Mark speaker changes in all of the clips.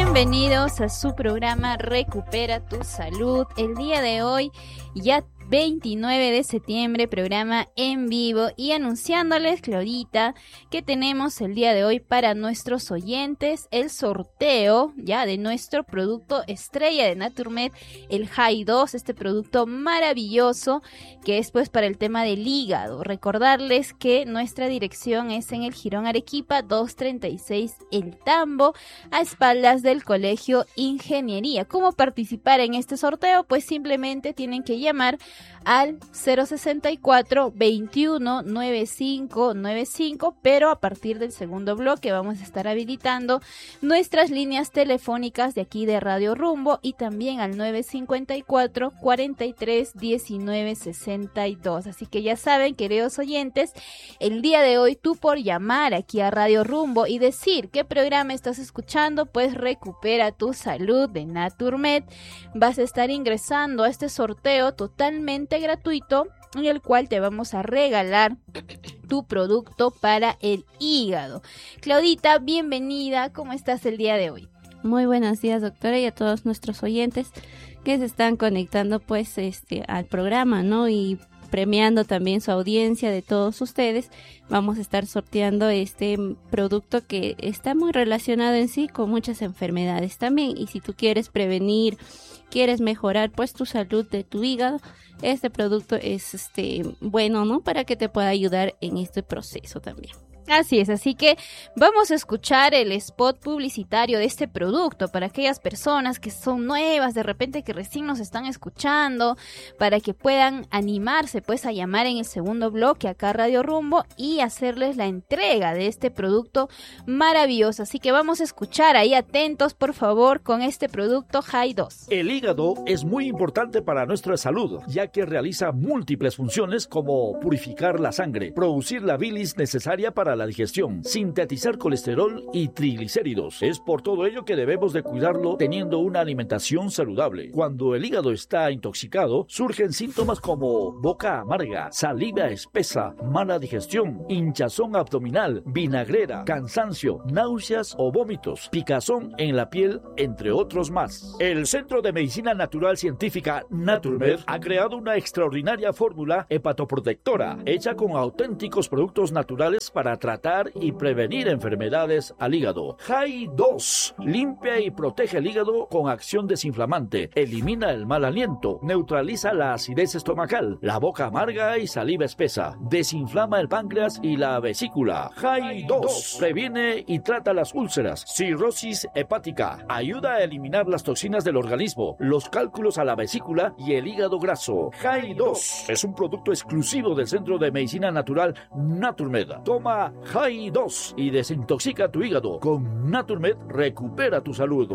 Speaker 1: Bienvenidos a su programa Recupera tu Salud. El día de hoy, ya 29 de septiembre, programa en vivo, y anunciándoles, Claudita, que tenemos el día de hoy para nuestros oyentes el sorteo ya de nuestro producto estrella de Naturmed, el High 2, este producto maravilloso que es pues para el tema del hígado. Recordarles que nuestra dirección es en el Jirón Arequipa 236 El Tambo, a espaldas del Colegio Ingeniería. ¿Cómo participar en este sorteo? Pues simplemente tienen que llamar al 064 21 95 95, pero a partir del segundo bloque vamos a estar habilitando nuestras líneas telefónicas de aquí de Radio Rumbo, y también al 954 43 19 62. Así que ya saben, queridos oyentes, el día de hoy tú, por llamar aquí a Radio Rumbo y decir qué programa estás escuchando, pues Recupera tu Salud de Naturmed, vas a estar ingresando a este sorteo totalmente gratuito, en el cual te vamos a regalar tu producto para el hígado. Claudita, bienvenida, ¿cómo estás el día de hoy?
Speaker 2: Muy buenos días, doctora, y a todos nuestros oyentes que se están conectando pues al programa, ¿no? Y premiando también su audiencia de todos ustedes. Vamos a estar sorteando este producto que está muy relacionado en sí con muchas enfermedades también, y si tú quieres prevenir, quieres mejorar pues tu salud de tu hígado, este producto es bueno, ¿no? Para que te pueda ayudar en este proceso también.
Speaker 1: Así es, así que vamos a escuchar el spot publicitario de este producto para aquellas personas que son nuevas, de repente que recién nos están escuchando, para que puedan animarse pues a llamar en el segundo bloque acá a Radio Rumbo y hacerles la entrega de este producto maravilloso. Así que vamos a escuchar ahí, atentos por favor, con este producto High 2.
Speaker 3: El hígado es muy importante para nuestra salud, ya que realiza múltiples funciones como purificar la sangre, producir la bilis necesaria para la digestión, sintetizar colesterol y triglicéridos. Es por todo ello que debemos de cuidarlo teniendo una alimentación saludable. Cuando el hígado está intoxicado, surgen síntomas como boca amarga, saliva espesa, mala digestión, hinchazón abdominal, vinagrera, cansancio, náuseas o vómitos, picazón en la piel, entre otros más. El Centro de Medicina Natural Científica Naturmed ha creado una extraordinaria fórmula hepatoprotectora hecha con auténticos productos naturales para tratar y prevenir enfermedades al hígado. High 2 limpia y protege el hígado con acción desinflamante, elimina el mal aliento, neutraliza la acidez estomacal, la boca amarga y saliva espesa, desinflama el páncreas y la vesícula. High 2 previene y trata las úlceras, cirrosis hepática, ayuda a eliminar las toxinas del organismo, los cálculos a la vesícula y el hígado graso. High 2 es un producto exclusivo del Centro de Medicina Natural Naturmed. Toma High 2 y desintoxica tu hígado. Con Naturmed recupera tu salud.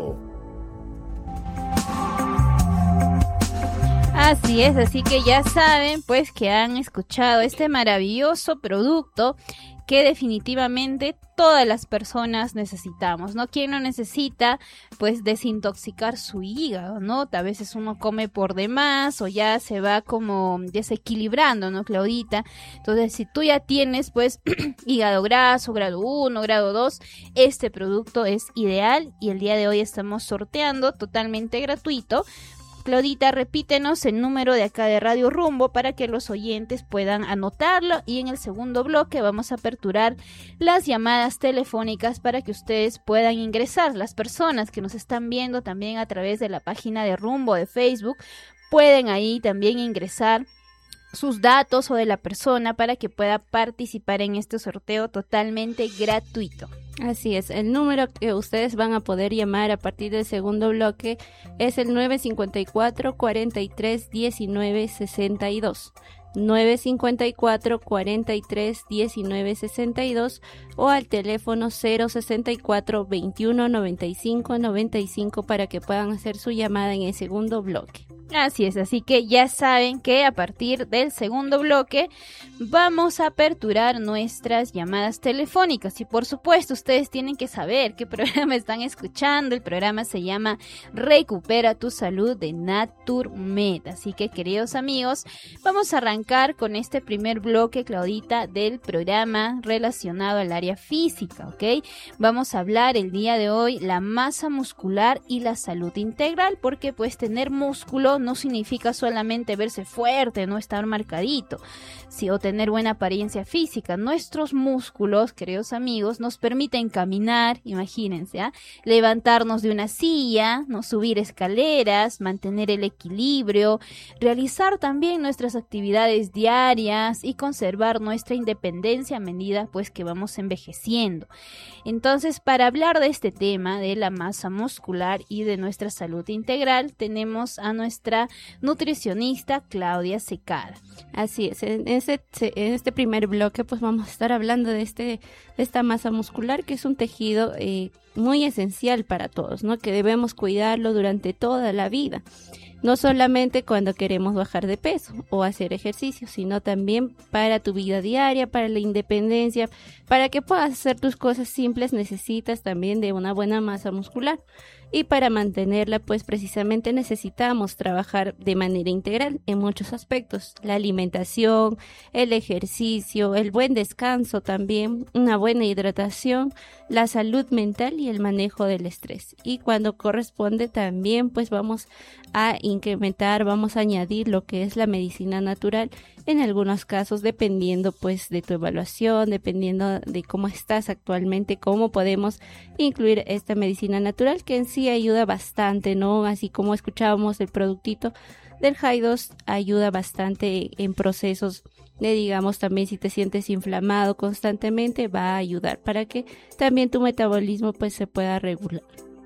Speaker 1: Así es, así que ya saben pues que han escuchado este maravilloso producto que definitivamente todas las personas necesitamos, ¿no? ¿Quién no necesita pues desintoxicar su hígado, ¿no? A veces uno come por demás o ya se va como desequilibrando, ¿no, Claudita? Entonces, si tú ya tienes pues hígado graso, grado 1, grado 2, este producto es ideal, y el día de hoy estamos sorteando totalmente gratuito. Claudita, repítenos el número de acá de Radio Rumbo para que los oyentes puedan anotarlo, y en el segundo bloque vamos a aperturar las llamadas telefónicas para que ustedes puedan ingresar. Las personas que nos están viendo también a través de la página de Rumbo de Facebook pueden ahí también ingresar sus datos o de la persona para que pueda participar en este sorteo totalmente gratuito.
Speaker 2: Así es, el número que ustedes van a poder llamar a partir del segundo bloque es el 954 43 19 62. 954 43 19 62 o al teléfono 064 21 95 95 para que puedan hacer su llamada en el segundo bloque.
Speaker 1: Así es, así que ya saben que a partir del segundo bloque vamos a aperturar nuestras llamadas telefónicas y por supuesto ustedes tienen que saber qué programa están escuchando. El programa se llama Recupera tu Salud de Naturmed. Así que, queridos amigos, vamos a arrancar con este primer bloque, Claudita, del programa relacionado al área física, ¿ok? Vamos a hablar el día de hoy la masa muscular y la salud integral, porque pues tener músculo no significa solamente verse fuerte, no estar marcadito, sí, o tener buena apariencia física. Nuestros músculos, queridos amigos, nos permiten caminar, imagínense, levantarnos de una silla, no subir escaleras, mantener el equilibrio, realizar también nuestras actividades diarias y conservar nuestra independencia a medida pues que vamos envejeciendo. Entonces, para hablar de este tema de la masa muscular y de nuestra salud integral, tenemos a nuestra nutricionista Claudia Secara.
Speaker 2: Así es, en este primer bloque pues vamos a estar hablando de esta masa muscular, que es un tejido muy esencial para todos, ¿no? Que debemos cuidarlo durante toda la vida. No solamente cuando queremos bajar de peso o hacer ejercicio, sino también para tu vida diaria, para la independencia, para que puedas hacer tus cosas simples necesitas también de una buena masa muscular. Y para mantenerla, pues precisamente necesitamos trabajar de manera integral en muchos aspectos. La alimentación, el ejercicio, el buen descanso también, una buena hidratación, la salud mental y el manejo del estrés. Y cuando corresponde también, pues vamos a incrementar, vamos a añadir lo que es la medicina natural, en algunos casos dependiendo pues de tu evaluación, dependiendo de cómo estás actualmente, cómo podemos incluir esta medicina natural, que en sí ayuda bastante, ¿no? Así como escuchábamos el productito del Jaidos, ayuda bastante en procesos de, digamos, también si te sientes inflamado constantemente, va a ayudar para que también tu metabolismo pues se pueda regular.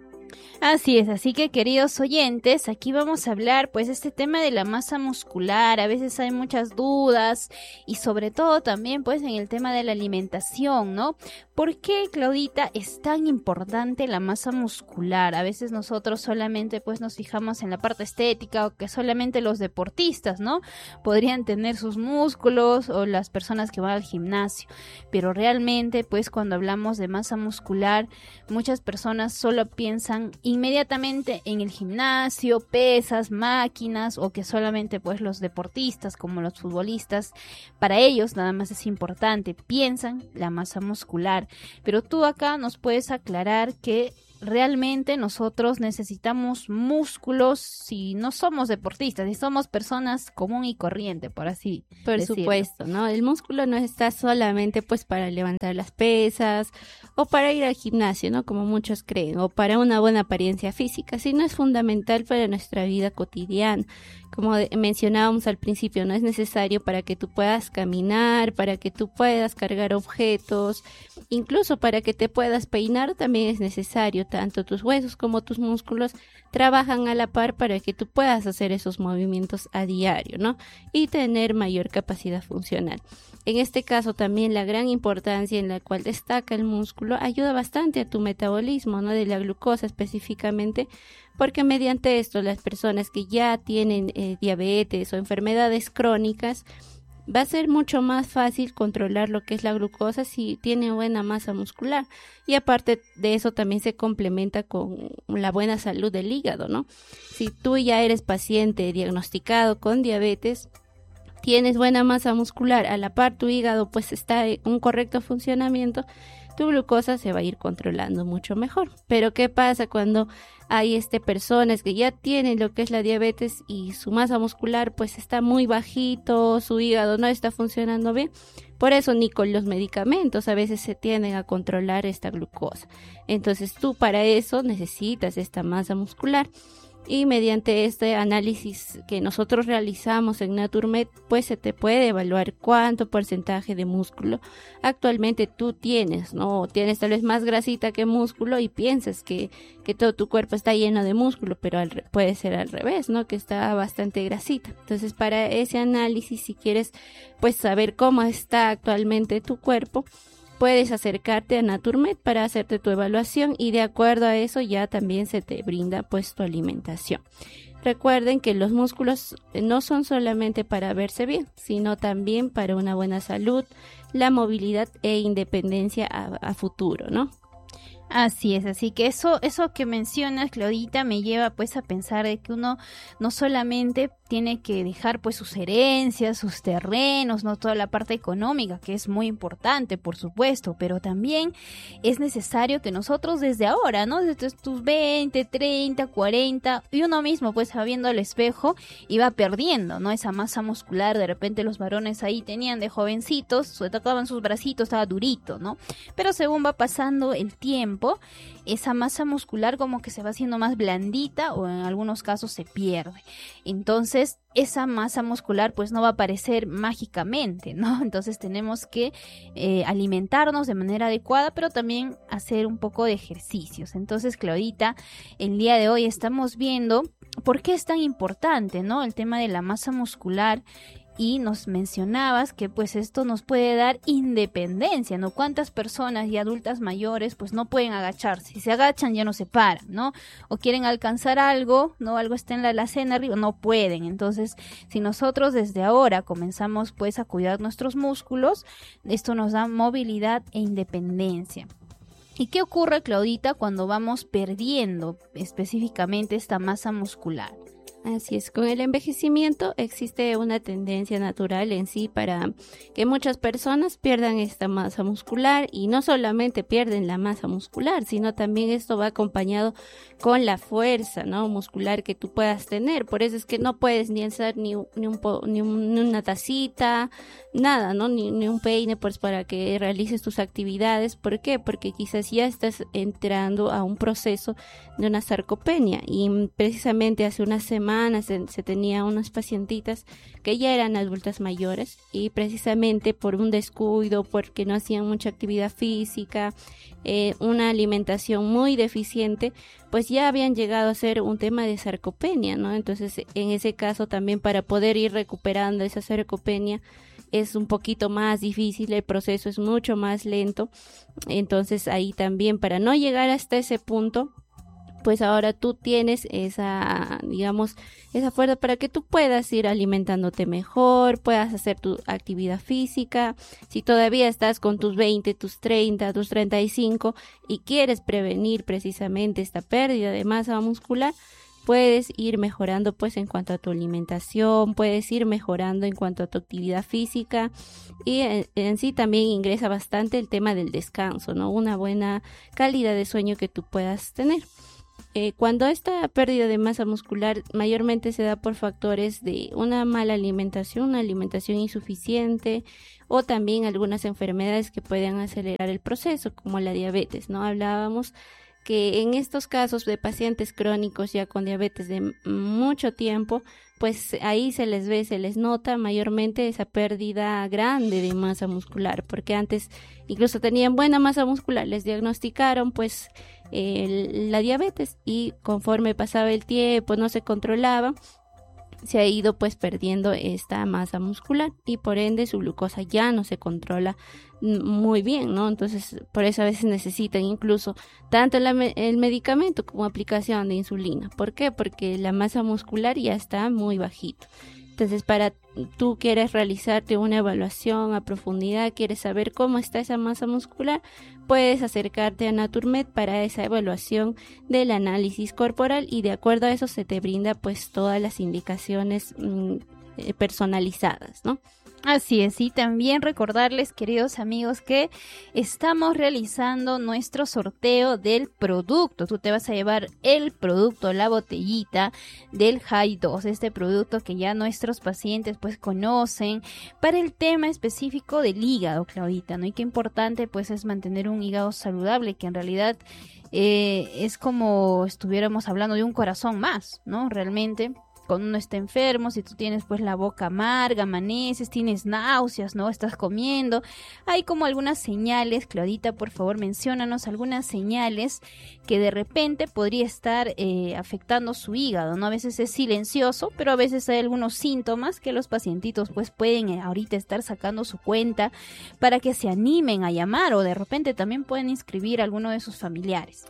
Speaker 1: Así es, así que queridos oyentes, aquí vamos a hablar pues este tema de la masa muscular. A veces hay muchas dudas y sobre todo también pues en el tema de la alimentación, ¿no? ¿Por qué, Claudita, es tan importante la masa muscular? A veces nosotros solamente pues nos fijamos en la parte estética, o que solamente los deportistas, ¿no? Podrían tener sus músculos, o las personas que van al gimnasio, pero realmente pues cuando hablamos de masa muscular, muchas personas solo piensan inmediatamente en el gimnasio, pesas, máquinas, o que solamente pues los deportistas como los futbolistas, para ellos nada más es importante, piensan la masa muscular. Pero tú acá nos puedes aclarar que realmente nosotros necesitamos músculos si no somos deportistas, si somos personas común y corriente, por así
Speaker 2: Por
Speaker 1: decirlo.
Speaker 2: supuesto, ¿no? El músculo no está solamente pues para levantar las pesas o para ir al gimnasio, ¿no? Como muchos creen, o para una buena apariencia física, sino es fundamental para nuestra vida cotidiana. Como mencionábamos al principio, no es necesario para que tú puedas caminar, para que tú puedas cargar objetos, incluso para que te puedas peinar también es necesario. Tanto tus huesos como tus músculos trabajan a la par para que tú puedas hacer esos movimientos a diario, ¿no? Y tener mayor capacidad funcional. En este caso también la gran importancia en la cual destaca el músculo ayuda bastante a tu metabolismo, ¿no? De la glucosa específicamente, porque mediante esto las personas que ya tienen diabetes o enfermedades crónicas, va a ser mucho más fácil controlar lo que es la glucosa si tiene buena masa muscular. Y aparte de eso también se complementa con la buena salud del hígado, ¿no? Si tú ya eres paciente diagnosticado con diabetes, tienes buena masa muscular, a la par tu hígado pues está en un correcto funcionamiento, tu glucosa se va a ir controlando mucho mejor. Pero ¿qué pasa cuando hay personas que ya tienen lo que es la diabetes y su masa muscular pues está muy bajito, su hígado no está funcionando bien? Por eso ni con los medicamentos a veces se tienden a controlar esta glucosa. Entonces tú para eso necesitas esta masa muscular. Y mediante este análisis que nosotros realizamos en Naturmed, pues se te puede evaluar cuánto porcentaje de músculo actualmente tú tienes, ¿no? Tienes tal vez más grasita que músculo y piensas que todo tu cuerpo está lleno de músculo, pero puede ser al revés, ¿no? Que está bastante grasita. Entonces, para ese análisis, si quieres pues saber cómo está actualmente tu cuerpo, puedes acercarte a Naturmed para hacerte tu evaluación y de acuerdo a eso ya también se te brinda pues tu alimentación. Recuerden que los músculos no son solamente para verse bien, sino también para una buena salud, la movilidad e independencia a futuro, ¿no?
Speaker 1: Así es, así que eso que mencionas, Claudita, me lleva pues a pensar de que uno no solamente tiene que dejar pues sus herencias, sus terrenos, no toda la parte económica, que es muy importante, por supuesto, pero también es necesario que nosotros desde ahora, ¿no? Desde tus 20, 30, 40, y uno mismo pues va viendo al espejo y va perdiendo, ¿no? Esa masa muscular. De repente los varones ahí tenían de jovencitos, se tocaban sus bracitos, estaba durito, ¿no? Pero según va pasando el tiempo, esa masa muscular como que se va haciendo más blandita o en algunos casos se pierde. Entonces, esa masa muscular pues no va a aparecer mágicamente, ¿no? Entonces tenemos que alimentarnos de manera adecuada, pero también hacer un poco de ejercicios. Entonces, Claudita, el día de hoy estamos viendo por qué es tan importante, ¿no? El tema de la masa muscular. Y nos mencionabas que pues esto nos puede dar independencia, ¿no? ¿Cuántas personas y adultas mayores pues no pueden agacharse? Si se agachan ya no se paran, ¿no? O quieren alcanzar algo, ¿no? Algo está en la alacena arriba, no pueden. Entonces, si nosotros desde ahora comenzamos pues a cuidar nuestros músculos, esto nos da movilidad e independencia. ¿Y qué ocurre, Claudita, cuando vamos perdiendo específicamente esta masa muscular?
Speaker 2: Así es, con el envejecimiento existe una tendencia natural en sí para que muchas personas pierdan esta masa muscular, y no solamente pierden la masa muscular, sino también esto va acompañado con la fuerza, ¿no? muscular que tú puedas tener. Por eso es que no puedes ni alzar ni una tacita, nada, ¿no? Ni un peine pues para que realices tus actividades. ¿Por qué? Porque quizás ya estás entrando a un proceso de una sarcopenia, y precisamente hace unas semanas se tenía unas pacientitas que ya eran adultas mayores, y precisamente por un descuido, porque no hacían mucha actividad física, una alimentación muy deficiente, pues ya habían llegado a ser un tema de sarcopenia, ¿no? Entonces, en ese caso también, para poder ir recuperando esa sarcopenia, es un poquito más difícil, el proceso es mucho más lento. Entonces ahí también, para no llegar hasta ese punto, pues ahora tú tienes esa fuerza para que tú puedas ir alimentándote mejor, puedas hacer tu actividad física. Si todavía estás con tus 20, tus 30, tus 35 y quieres prevenir precisamente esta pérdida de masa muscular, puedes ir mejorando pues en cuanto a tu alimentación, puedes ir mejorando en cuanto a tu actividad física, y en sí también ingresa bastante el tema del descanso, ¿no? Una buena calidad de sueño que tú puedas tener. Cuando esta pérdida de masa muscular mayormente se da por factores de una mala alimentación, una alimentación insuficiente, o también algunas enfermedades que pueden acelerar el proceso, como la diabetes, ¿no? Hablábamos que en estos casos de pacientes crónicos ya con diabetes de mucho tiempo, pues ahí se les nota mayormente esa pérdida grande de masa muscular, porque antes incluso tenían buena masa muscular, les diagnosticaron pues la diabetes, y conforme pasaba el tiempo no se controlaba, se ha ido pues perdiendo esta masa muscular, y por ende su glucosa ya no se controla muy bien, ¿no? Entonces por eso a veces necesitan incluso tanto el medicamento como aplicación de insulina. ¿Por qué? Porque la masa muscular ya está muy bajito. Entonces, para tú quieres realizarte una evaluación a profundidad, quieres saber cómo está esa masa muscular, puedes acercarte a Naturmed para esa evaluación del análisis corporal, y de acuerdo a eso se te brinda pues todas las indicaciones personalizadas, ¿no?
Speaker 1: Así es, y también recordarles, queridos amigos, que estamos realizando nuestro sorteo del producto. Tú te vas a llevar el producto, la botellita del High2, este producto que ya nuestros pacientes pues conocen para el tema específico del hígado, Claudita, ¿no? Y qué importante pues es mantener un hígado saludable, que en realidad es como estuviéramos hablando de un corazón más, ¿no? Realmente, cuando uno está enfermo, si tú tienes pues la boca amarga, amaneces, tienes náuseas, ¿no? Estás comiendo, hay como algunas señales. Claudita, por favor, menciónanos algunas señales que de repente podría estar afectando su hígado, ¿no? A veces es silencioso, pero a veces hay algunos síntomas que los pacientitos pues pueden ahorita estar sacando su cuenta para que se animen a llamar, o de repente también pueden inscribir a alguno de sus familiares.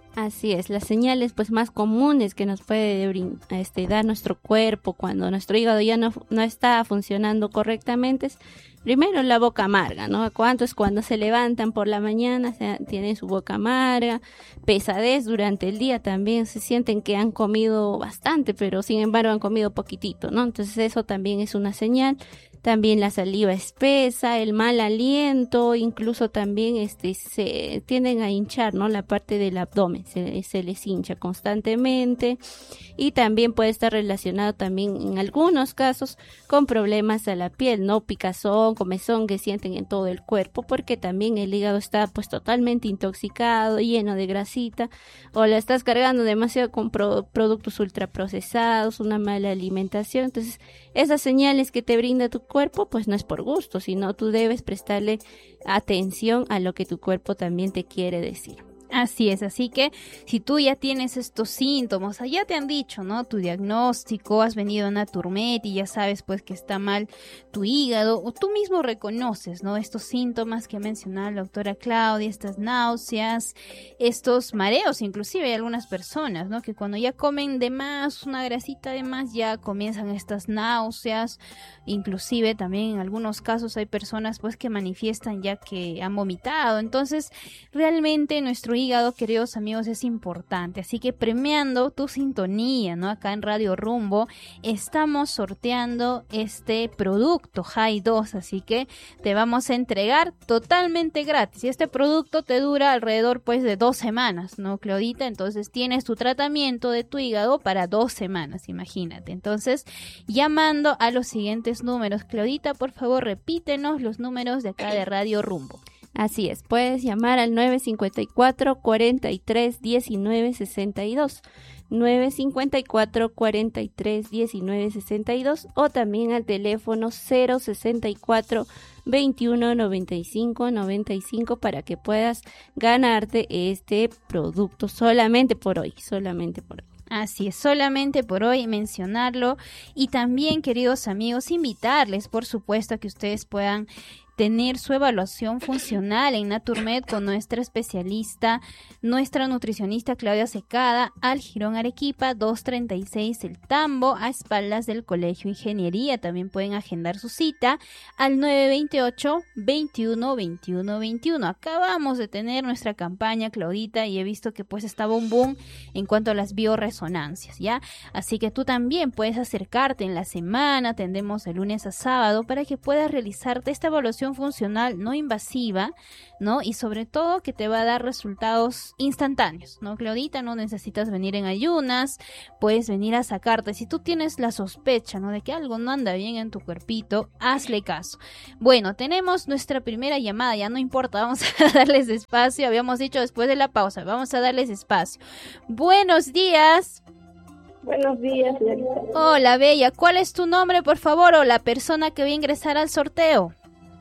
Speaker 2: Así es, las señales pues más comunes que nos puede dar nuestro cuerpo cuando nuestro hígado ya no está funcionando correctamente es primero la boca amarga, ¿no? ¿Cuántos cuando se levantan por la mañana tienen su boca amarga? Pesadez durante el día también, se sienten que han comido bastante, pero sin embargo han comido poquitito, ¿no? Entonces eso también es una señal. También la saliva espesa, el mal aliento, incluso también se tienden a hinchar, ¿no? La parte del abdomen se les hincha constantemente y también puede estar relacionado también en algunos casos con problemas a la piel, ¿no? Picazón, comezón que sienten en todo el cuerpo porque también el hígado está pues totalmente intoxicado, lleno de grasita o la estás cargando demasiado con productos ultraprocesados, una mala alimentación. Entonces esas señales que te brinda tu cuerpo pues no es por gusto, sino tú debes prestarle atención a lo que tu cuerpo también te quiere decir.
Speaker 1: Así es, así que si tú ya tienes estos síntomas, ya te han dicho, ¿no? Tu diagnóstico, has venido a Naturmed y ya sabes pues que está mal tu hígado, o tú mismo reconoces, ¿no? Estos síntomas que mencionaba la doctora Claudia, estas náuseas, estos mareos, inclusive hay algunas personas, ¿no? Que cuando ya comen de más, una grasita de más, ya comienzan estas náuseas, inclusive también en algunos casos hay personas pues que manifiestan ya que han vomitado, entonces realmente nuestro hígado, queridos amigos, es importante, así que premiando tu sintonía, ¿no? Acá en Radio Rumbo estamos sorteando este producto High 2, así que te vamos a entregar totalmente gratis y este producto te dura alrededor pues de 2 semanas, ¿no, Claudita? Entonces tienes tu tratamiento de tu hígado para 2 semanas, imagínate. Entonces, llamando a los siguientes números, Claudita, por favor, repítenos los números de acá de Radio Rumbo.
Speaker 2: Así es, puedes llamar al 954 43 19 62, 954 43 19 62 o también al teléfono 064 21 95 95 para que puedas ganarte este producto solamente por hoy.
Speaker 1: Así es, solamente por hoy mencionarlo y también, queridos amigos, invitarles, por supuesto, a que ustedes puedan tener su evaluación funcional en Naturmed con nuestra especialista, nuestra nutricionista Claudia Secada, al Jirón Arequipa 236 El Tambo, a espaldas del Colegio Ingeniería. También pueden agendar su cita al 928 21 21 21. Acabamos de tener nuestra campaña, Claudita, y he visto que pues estaba un boom en cuanto a las bioresonancias, ¿ya? Así que tú también puedes acercarte en la semana, atendemos de lunes a sábado, para que puedas realizarte esta evaluación funcional no invasiva, ¿no? Y sobre todo que te va a dar resultados instantáneos, ¿no, Claudita? No necesitas venir en ayunas, puedes venir a sacarte. Si tú tienes la sospecha, ¿no?, de que algo no anda bien en tu cuerpito, hazle caso. Bueno, tenemos nuestra primera llamada, ya no importa, vamos a darles espacio, habíamos dicho después de la pausa, vamos a darles espacio. Buenos días.
Speaker 4: Buenos días, señorita.
Speaker 1: Hola, Bella, ¿cuál es tu nombre, por favor, o la persona que va a ingresar al sorteo?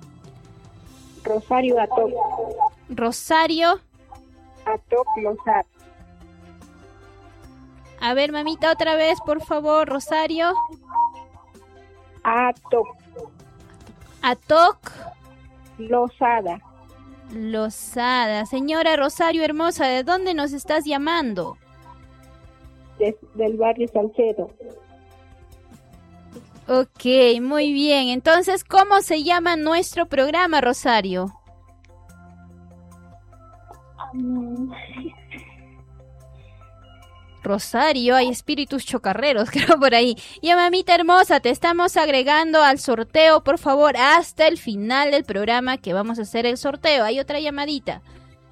Speaker 4: Rosario Atoc.
Speaker 1: Rosario
Speaker 4: Atoc Lozada.
Speaker 1: A ver, mamita, otra vez, por favor, Rosario.
Speaker 4: Atoc
Speaker 1: Lozada. Señora Rosario hermosa, ¿de dónde nos estás llamando?
Speaker 4: Del barrio Salcedo.
Speaker 1: Ok, muy bien. Entonces, ¿cómo se llama nuestro programa, Rosario? Rosario, hay espíritus chocarreros, creo, por ahí. Ya, mamita hermosa, te estamos agregando al sorteo, por favor, hasta el final del programa que vamos a hacer el sorteo. Hay otra llamadita.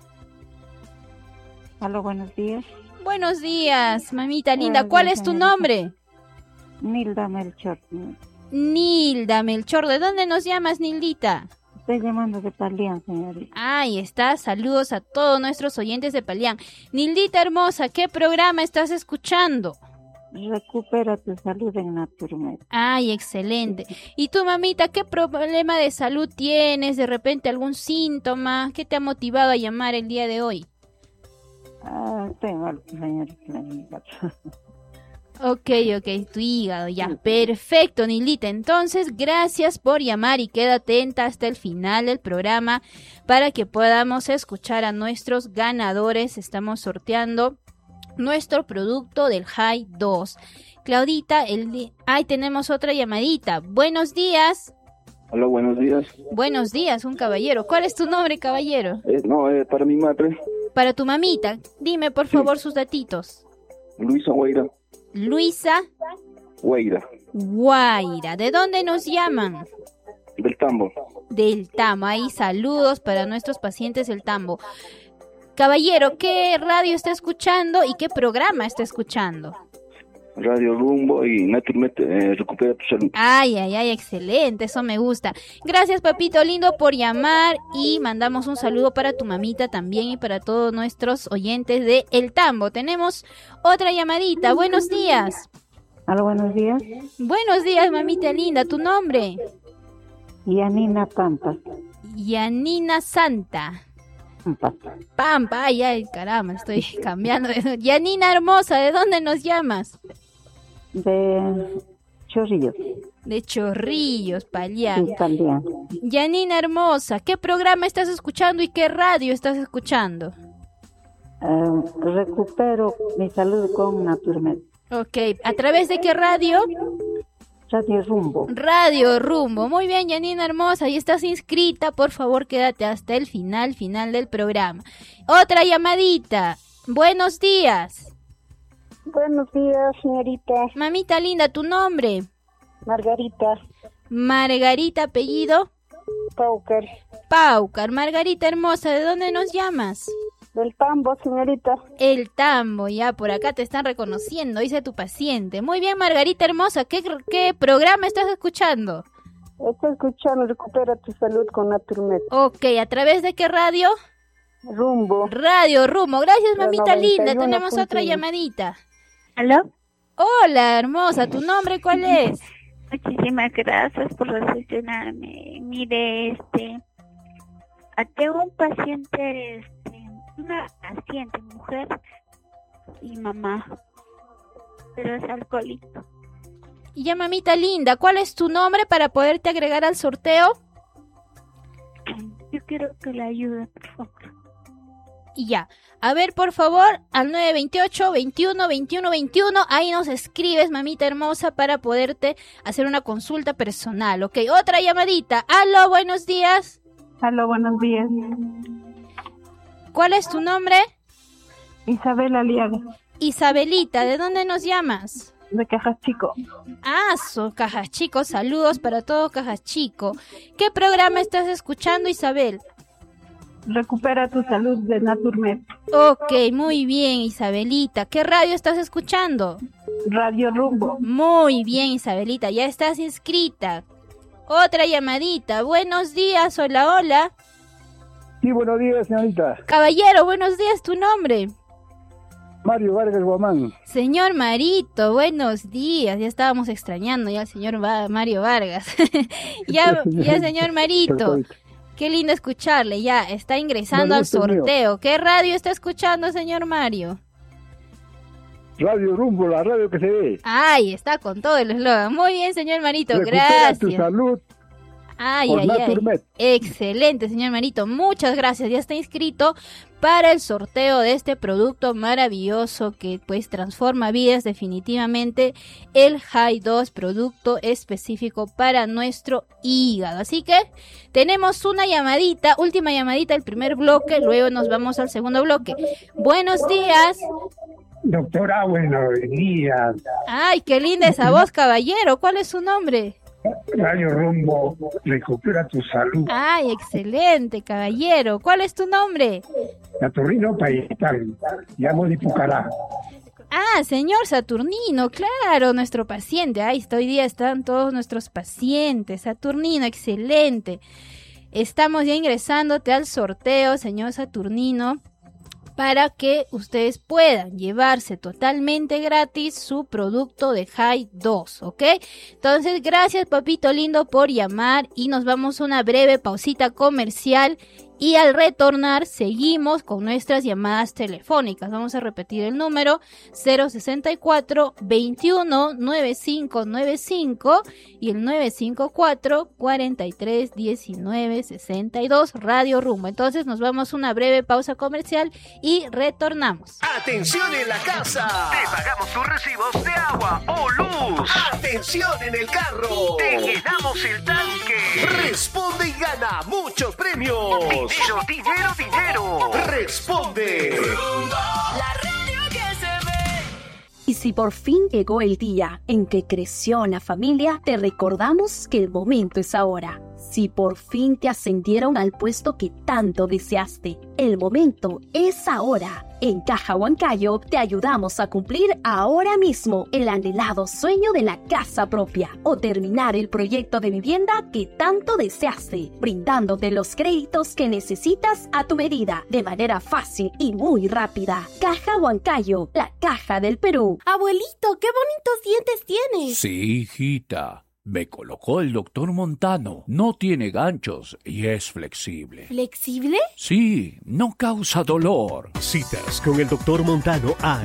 Speaker 5: Aló, buenos días.
Speaker 1: Buenos días, mamita linda. ¿Cuál es tu nombre?
Speaker 5: Nilda Melchor.
Speaker 1: Nilda Melchor. ¿De dónde nos llamas, Nildita?
Speaker 5: Estoy llamando de Palián, señorita.
Speaker 1: Ahí está. Saludos a todos nuestros oyentes de Palián. Nildita hermosa, ¿qué programa estás escuchando?
Speaker 5: Recupera tu salud en Naturmed.
Speaker 1: Ay, excelente. ¿Y tú, mamita, qué problema de salud tienes? ¿De repente algún síntoma? ¿Qué te ha motivado a llamar el día de hoy?
Speaker 5: Estoy mal, señorita.
Speaker 1: Ok, tu hígado, ya. Perfecto, Nilita. Entonces, gracias por llamar y queda atenta hasta el final del programa para que podamos escuchar a nuestros ganadores. Estamos sorteando nuestro producto del High 2. Claudita, ahí tenemos otra llamadita. Buenos días.
Speaker 6: Hola, buenos días.
Speaker 1: Buenos días, un caballero. ¿Cuál es tu nombre, caballero?
Speaker 6: Para mi madre.
Speaker 1: Para tu mamita. Dime, por favor, sus datitos.
Speaker 6: Luisa Guaira.
Speaker 1: Luisa Guaira. ¿De dónde nos llaman?
Speaker 6: Del Tambo.
Speaker 1: Del Tambo. Ahí saludos para nuestros pacientes del Tambo. Caballero, ¿qué radio está escuchando y qué programa está escuchando?
Speaker 6: Radio Rumbo y Naturalmente Recupera tu Salud.
Speaker 1: Ay, excelente, eso me gusta. Gracias, papito lindo, por llamar y mandamos un saludo para tu mamita también y para todos nuestros oyentes de El Tambo. Tenemos otra llamadita. Buenos días.
Speaker 5: Hola, buenos días.
Speaker 1: Buenos días, mamita linda. ¿Tu nombre?
Speaker 5: Yanina Pampa.
Speaker 1: Yanina Santa. Pampa, ay, caramba, estoy cambiando. Yanina hermosa, ¿de dónde nos llamas?
Speaker 5: De Chorrillos.
Speaker 1: De Chorrillos, Palián.
Speaker 5: Sí, Palián.
Speaker 1: Yanina hermosa, ¿qué programa estás escuchando y qué radio estás escuchando?
Speaker 5: Recupero mi salud con Naturmed.
Speaker 1: Ok, ¿a través de qué radio?
Speaker 5: Radio Rumbo.
Speaker 1: Radio Rumbo. Muy bien, Yanina hermosa, y estás inscrita. Por favor, quédate hasta el final del programa. Otra llamadita. Buenos días.
Speaker 4: Buenos días, señorita.
Speaker 1: Mamita linda, ¿tu nombre?
Speaker 4: Margarita.
Speaker 1: Margarita, apellido. Paucar. Margarita hermosa, ¿de dónde nos llamas?
Speaker 4: Del Tambo, señorita.
Speaker 1: El Tambo, ya por acá te están reconociendo, dice tu paciente. Muy bien, Margarita hermosa, ¿qué programa estás escuchando?
Speaker 4: Estoy escuchando Recupera tu Salud con Naturmed.
Speaker 1: Ok, ¿a través de qué radio?
Speaker 4: Rumbo.
Speaker 1: Radio Rumbo. Gracias, mamita linda. Tenemos otra llamadita.
Speaker 7: ¿Aló?
Speaker 1: Hola, hermosa. ¿Tu nombre cuál es?
Speaker 7: Muchísimas gracias por recepcionarme. Mire, tengo un paciente, una paciente mujer y mamá, pero es alcohólico.
Speaker 1: Y ya, mamita linda, ¿cuál es tu nombre para poderte agregar al sorteo?
Speaker 7: Yo quiero que le ayude, por favor.
Speaker 1: Y ya, a ver, por favor, al 928-21-21-21, ahí nos escribes, mamita hermosa, para poderte hacer una consulta personal, ¿ok? Otra llamadita. Aló, buenos días.
Speaker 5: Aló, buenos días.
Speaker 1: ¿Cuál es tu nombre?
Speaker 5: Isabel Aliaga.
Speaker 1: Isabelita, ¿de dónde nos llamas?
Speaker 5: De Cajas Chico.
Speaker 1: Cajas Chico, saludos para todos Cajas Chico. ¿Qué programa estás escuchando, Isabel?
Speaker 5: Recupera tu Salud de Naturmed.
Speaker 1: Ok, muy bien, Isabelita. ¿Qué radio estás escuchando?
Speaker 5: Radio Rumbo.
Speaker 1: Muy bien, Isabelita, ya estás inscrita. Otra llamadita. Buenos días, hola.
Speaker 8: Sí, buenos días, señorita.
Speaker 1: Caballero, buenos días, ¿tu nombre?
Speaker 8: Mario Vargas Guamán.
Speaker 1: Señor Marito, buenos días. Ya estábamos extrañando ya al señor Mario Vargas. ya, señor Marito. Perfecto. Qué lindo escucharle. Ya, está ingresando al sorteo. Mío. ¿Qué radio está escuchando, señor Mario?
Speaker 8: Radio Rumbo, la radio que se ve.
Speaker 1: Ay, está con todo el eslogan. Muy bien, señor Marito,
Speaker 8: Recupera
Speaker 1: gracias.
Speaker 8: tu salud.
Speaker 1: Ay. Excelente, señor Marito. Muchas gracias. Ya está inscrito para el sorteo de este producto maravilloso que pues transforma vidas definitivamente. El High 2, producto específico para nuestro hígado. Así que tenemos una llamadita, última llamadita del primer bloque. Luego nos vamos al segundo bloque. Buenos días.
Speaker 8: Doctora, buenos días.
Speaker 1: Ay, qué linda esa voz, caballero. ¿Cuál es su nombre?
Speaker 8: Radio Rumbo, Recupera tu Salud.
Speaker 1: Ay, excelente, caballero. ¿Cuál es tu nombre?
Speaker 8: Saturnino Payetán, llamo de Pucará.
Speaker 1: Señor Saturnino, claro, nuestro paciente. Hoy día están todos nuestros pacientes. Saturnino, excelente. Estamos ya ingresándote al sorteo, señor Saturnino, para que ustedes puedan llevarse totalmente gratis su producto de High 2, ¿ok? Entonces, gracias, papito lindo, por llamar y nos vamos a una breve pausita comercial Y al retornar seguimos con nuestras llamadas telefónicas. Vamos a repetir el número 064 21 9595 y el 954 43 19 62 Radio Rumbo. Entonces nos vamos a una breve pausa comercial y retornamos.
Speaker 9: ¡Atención en la casa! Te pagamos tus recibos de agua o luz. ¡Atención en el carro! Te llenamos el tanque. Responde y gana muchos premios. Dinero, dinero, dinero. Responde.
Speaker 10: La radio que se ve. Y si por fin llegó el día en que creció la familia, te recordamos que el momento es ahora. Si por fin te ascendieron al puesto que tanto deseaste, el momento es ahora. En Caja Huancayo te ayudamos a cumplir ahora mismo el anhelado sueño de la casa propia o terminar el proyecto de vivienda que tanto deseaste, brindándote los créditos que necesitas a tu medida, de manera fácil y muy rápida. Caja Huancayo, la caja del Perú.
Speaker 11: Abuelito, qué bonitos dientes tienes.
Speaker 12: Sí, hijita. Me colocó el doctor Montano. No tiene ganchos y es flexible.
Speaker 11: ¿Flexible?
Speaker 12: Sí, no causa dolor.
Speaker 13: Citas con el doctor Montano al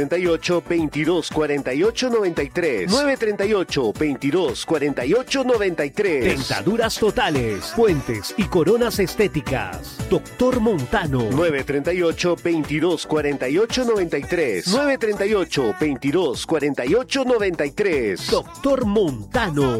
Speaker 9: 938-2248-93. 938-2248-93.
Speaker 13: Dentaduras totales, puentes y coronas estéticas. Doctor Montano.
Speaker 9: 938-2248-93. 938-2248-93.
Speaker 13: Doctor Montano.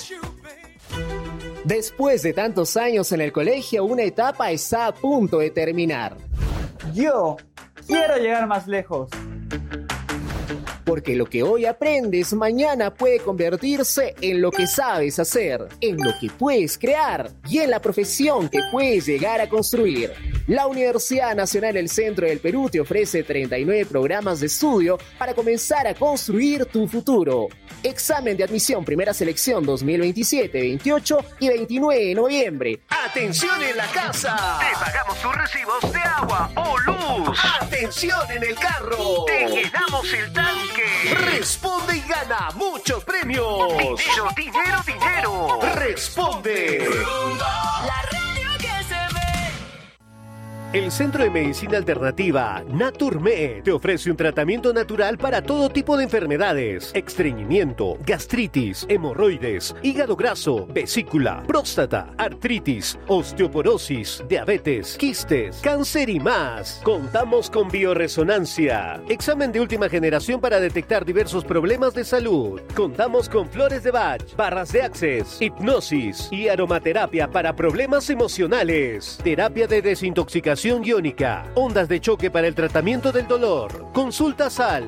Speaker 14: Después de tantos años en el colegio, una etapa está a punto de terminar.
Speaker 15: Yo quiero llegar más lejos.
Speaker 14: Porque lo que hoy aprendes mañana puede convertirse en lo que sabes hacer, en lo que puedes crear y en la profesión que puedes llegar a construir. La Universidad Nacional del Centro del Perú te ofrece 39 programas de estudio para comenzar a construir tu futuro. Examen de admisión primera selección 2027, 28 y 29 de noviembre.
Speaker 9: ¡Atención en la casa! Te pagamos tus recibos de agua o luz. ¡Atención en el carro! Te llenamos el tanque. Responde y gana muchos premios. Dinero, dinero, dinero. Responde.
Speaker 10: La radio que se ve.
Speaker 13: El Centro de Medicina Alternativa Naturmed te ofrece un tratamiento natural para todo tipo de enfermedades: estreñimiento, gastritis, hemorroides, hígado graso, vesícula, próstata, artritis, osteoporosis, diabetes, quistes, cáncer y más. Contamos con bioresonancia, examen de última generación para detectar diversos problemas de salud. Contamos con flores de Bach, barras de Access, hipnosis y aromaterapia para problemas emocionales, terapia de desintoxicación iónica, ondas de choque para el tratamiento del dolor. Consultas al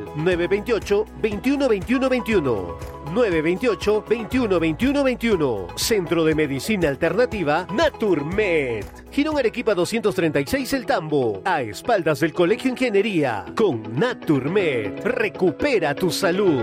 Speaker 13: 928-212121. 928-212121. Centro de Medicina Alternativa Naturmed. Girón Arequipa 236 El Tambo, a espaldas del Colegio Ingeniería. Con Naturmed, recupera tu salud.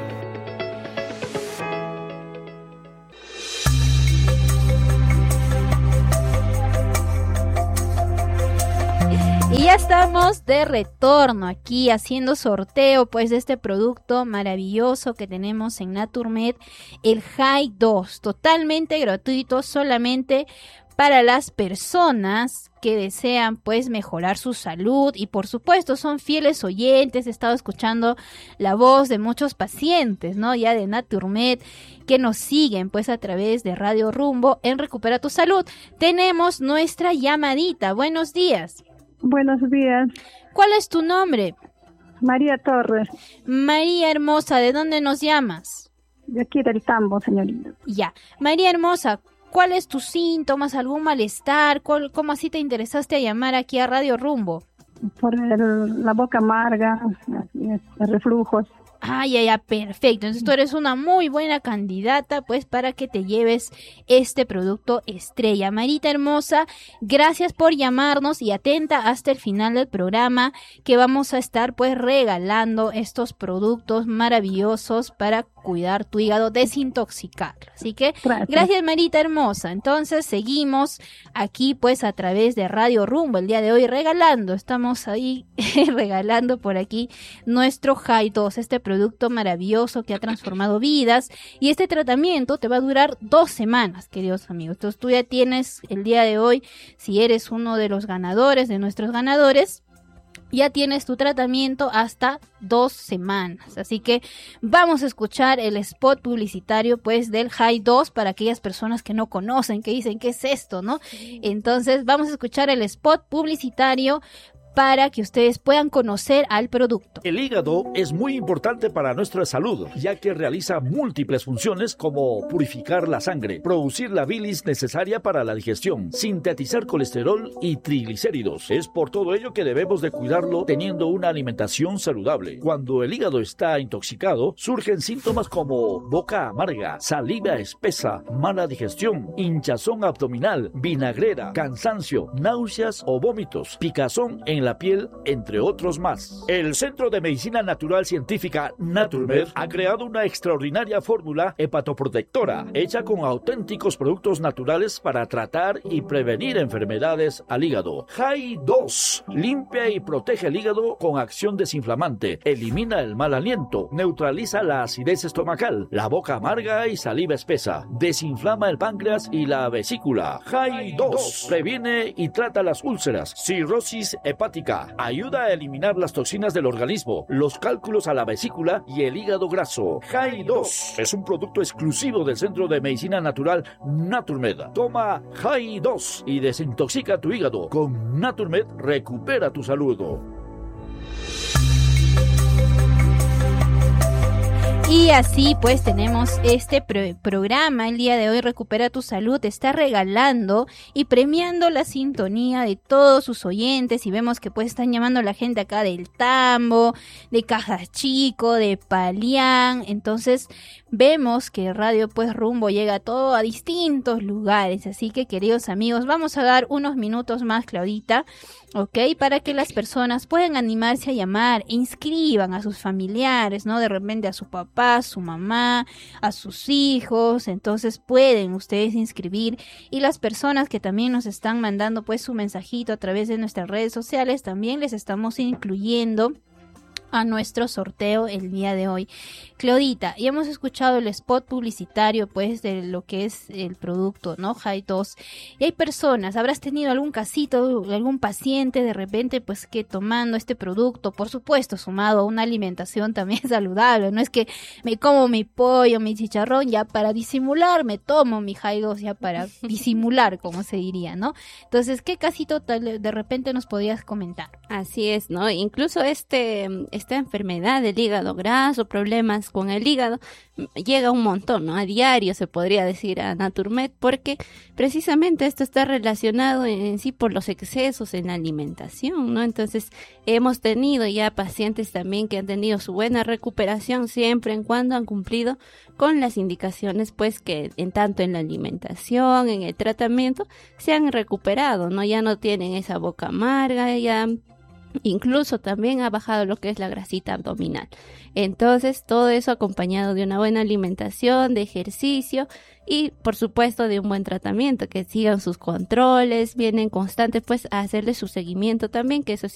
Speaker 1: Y ya estamos de retorno aquí haciendo sorteo pues de este producto maravilloso que tenemos en Naturmed, el High 2, totalmente gratuito, solamente para las personas que desean pues mejorar su salud y por supuesto son fieles oyentes. He estado escuchando la voz de muchos pacientes, ¿no? Ya de Naturmed, que nos siguen pues a través de Radio Rumbo en Recupera tu Salud. Tenemos nuestra llamadita. Buenos días.
Speaker 5: Buenos días.
Speaker 1: ¿Cuál es tu nombre?
Speaker 5: María Torres.
Speaker 1: María hermosa, ¿de dónde nos llamas?
Speaker 5: De aquí del Tambo, señorita.
Speaker 1: Ya. María hermosa, ¿cuáles tus síntomas? ¿Algún malestar? ¿Cómo así te interesaste a llamar aquí a Radio Rumbo?
Speaker 5: Por la boca amarga, reflujos.
Speaker 1: Ah, ya, perfecto. Entonces tú eres una muy buena candidata pues para que te lleves este producto estrella. Marita hermosa, gracias por llamarnos y atenta hasta el final del programa que vamos a estar pues regalando estos productos maravillosos para cuidar tu hígado, desintoxicarlo. Así que gracias Marita hermosa. Entonces seguimos aquí pues a través de Radio Rumbo el día de hoy regalando. Estamos ahí regalando por aquí nuestro High 2, este producto maravilloso que ha transformado vidas, y este tratamiento te va a durar 2 semanas, queridos amigos. Entonces tú ya tienes el día de hoy, si eres uno de los ganadores, de nuestros ganadores, ya tienes tu tratamiento hasta 2 semanas. Así que vamos a escuchar el spot publicitario pues del High 2 para aquellas personas que no conocen, que dicen ¿qué es esto?, ¿no? Entonces vamos a escuchar el spot publicitario para que ustedes puedan conocer al producto.
Speaker 3: El hígado es muy importante para nuestra salud, ya que realiza múltiples funciones como purificar la sangre, producir la bilis necesaria para la digestión, sintetizar colesterol y triglicéridos. Es por todo ello que debemos de cuidarlo teniendo una alimentación saludable. Cuando el hígado está intoxicado, surgen síntomas como boca amarga, saliva espesa, mala digestión, hinchazón abdominal, vinagrera, cansancio, náuseas o vómitos, picazón en la piel, entre otros más. El Centro de Medicina Natural Científica Naturmed ha creado una extraordinaria fórmula hepatoprotectora hecha con auténticos productos naturales para tratar y prevenir enfermedades al hígado. High 2 limpia y protege el hígado con acción desinflamante, elimina el mal aliento, neutraliza la acidez estomacal, la boca amarga y saliva espesa, desinflama el páncreas y la vesícula. High 2 previene y trata las úlceras, cirrosis hepática, ayuda a eliminar las toxinas del organismo, los cálculos a la vesícula y el hígado graso. High 2 es un producto exclusivo del Centro de Medicina Natural Naturmed. Toma High 2 y desintoxica tu hígado. Con Naturmed recupera tu salud.
Speaker 1: Y así pues tenemos este programa el día de hoy, Recupera tu Salud, está regalando y premiando la sintonía de todos sus oyentes, y vemos que pues están llamando a la gente acá del Tambo, de Cajas Chico, de Palián. Entonces vemos que Radio pues Rumbo llega a distintos lugares, así que queridos amigos, vamos a dar unos minutos más, Claudita, ¿ok? Para que las personas puedan animarse a llamar e inscriban a sus familiares, ¿no? De repente a su papá, a su mamá, a sus hijos. Entonces pueden ustedes inscribir, y las personas que también nos están mandando pues su mensajito a través de nuestras redes sociales, también les estamos incluyendo a nuestro sorteo el día de hoy. Claudita, ya hemos escuchado el spot publicitario pues de lo que es el producto, ¿no? High 2. Y hay personas, habrás tenido algún casito, algún paciente de repente pues que tomando este producto, por supuesto sumado a una alimentación también saludable, no es que me como mi pollo, mi chicharrón ya para disimular, me tomo mi High 2 ya para disimular, como se diría, ¿no? Entonces, ¿qué casito de repente nos podrías comentar?
Speaker 2: Así es, ¿no? Incluso esta enfermedad del hígado graso, problemas con el hígado, llega un montón, ¿no? A diario se podría decir a Naturmed, porque precisamente esto está relacionado en sí por los excesos en la alimentación, ¿no? Entonces hemos tenido ya pacientes también que han tenido su buena recuperación siempre en cuando han cumplido con las indicaciones pues que tanto en la alimentación, en el tratamiento se han recuperado, ¿no? Ya no tienen esa boca amarga, ya incluso también ha bajado lo que es la grasita abdominal. Entonces, todo eso acompañado de una buena alimentación, de ejercicio y, por supuesto, de un buen tratamiento, que sigan sus controles, vienen constantes, pues, a hacerle su seguimiento también, que eso es